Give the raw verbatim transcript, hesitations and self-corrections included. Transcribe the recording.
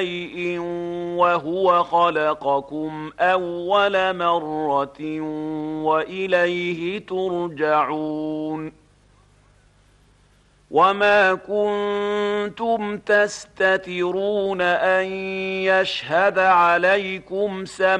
شيء وهو خلقكم أول مرة وإليه ترجعون وما كنتم تستترون أن يشهد عليكم سمعكم